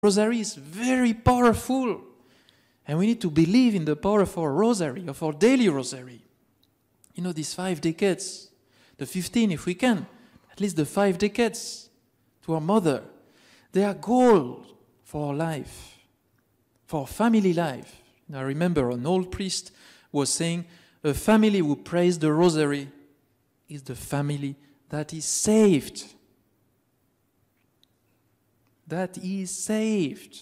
Rosary is very powerful. And we need to believe in the power of our rosary, of our daily rosary. You know, these 5 decades, the 15 if we can, at least the 5 decades to our mother, they are gold for our life, for our family life. I remember an old priest was saying, a family who prays the rosary is the family that is saved. That is saved.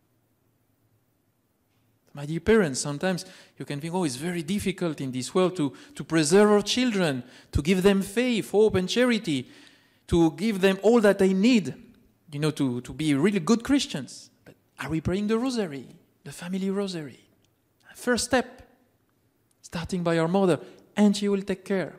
My dear parents, sometimes you can think, it's very difficult in this world to preserve our children, to give them faith, hope, and charity, to give them all that they need, to be really good Christians. But are we praying the rosary, the family rosary? First step, starting by our mother, and she will take care.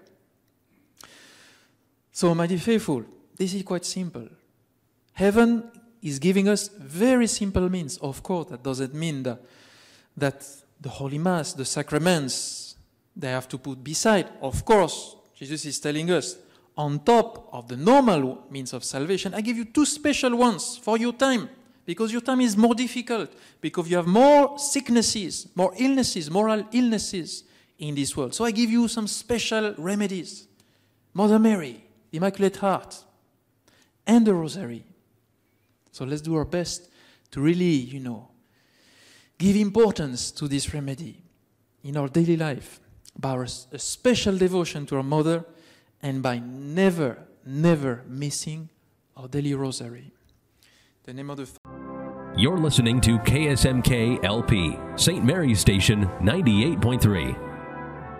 So, my dear faithful, this is quite simple. Heaven is giving us very simple means. Of course, that doesn't mean that the Holy Mass, the sacraments, they have to put beside. Of course, Jesus is telling us, on top of the normal means of salvation, I give you 2 special ones for your time, because your time is more difficult, because you have more sicknesses, more illnesses, moral illnesses in this world. So I give you some special remedies. Mother Mary, the Immaculate Heart, and the Rosary. So let's do our best to really, give importance to this remedy in our daily life by a special devotion to our mother and by never, never missing our daily rosary. In the name of the You're listening to KSMK LP, St. Mary's Station 98.3.